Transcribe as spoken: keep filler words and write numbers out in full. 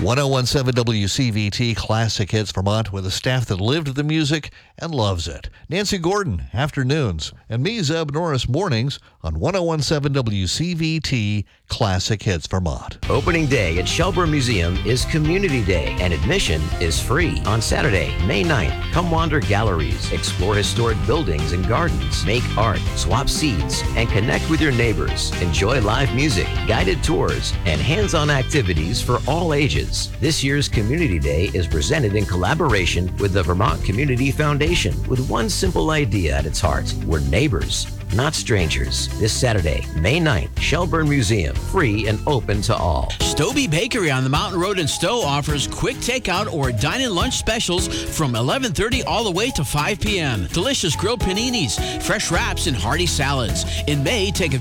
one oh one seven W C V T Classic Hits Vermont with a staff that lived the music and loves it. Nancy Gordon, afternoons, and me, Zeb Norris, mornings on one oh one seven W C V T Classic Hits Vermont. Opening day at Shelburne Museum is Community Day, and admission is free. On Saturday, May ninth, come wander galleries, explore historic buildings and gardens, make art, swap seeds, and connect with your neighbors. Enjoy live music, guided tours, and hands-on activities for all ages. This year's Community Day is presented in collaboration with the Vermont Community Foundation with one simple idea at its heart. We're neighbors, not strangers. This Saturday, May ninth, Shelburne Museum, free and open to all. Stobie Bakery on the Mountain Road in Stowe offers quick takeout or dine-in lunch specials from eleven thirty all the way to five p.m. Delicious grilled paninis, fresh wraps, and hearty salads. In May, take advantage